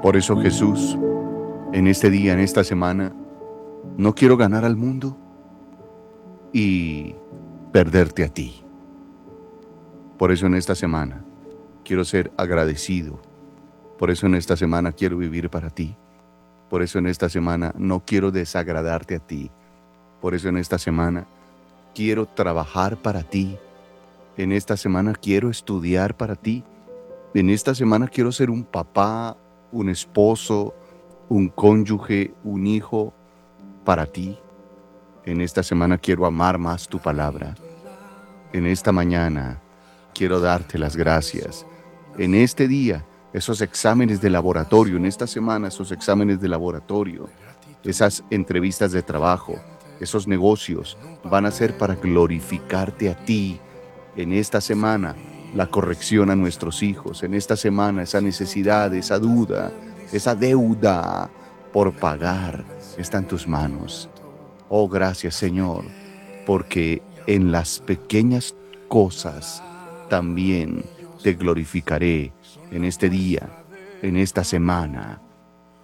Por eso, Jesús, en este día, en esta semana, no quiero ganar al mundo y perderte a ti. Por eso en esta semana quiero ser agradecido. Por eso en esta semana quiero vivir para ti. Por eso en esta semana no quiero desagradarte a ti. Por eso en esta semana quiero trabajar para ti. En esta semana quiero estudiar para ti. En esta semana quiero ser un papá, un esposo, un cónyuge, un hijo para ti. En esta semana quiero amar más tu palabra. En esta mañana quiero darte las gracias. En este día, esos exámenes de laboratorio, en esta semana, esos exámenes de laboratorio, esas entrevistas de trabajo, esos negocios van a ser para glorificarte a ti. En esta semana, la corrección a nuestros hijos. En esta semana, esa necesidad, esa duda, esa deuda por pagar está en tus manos. Oh, gracias, Señor, porque en las pequeñas cosas también te glorificaré en este día, en esta semana.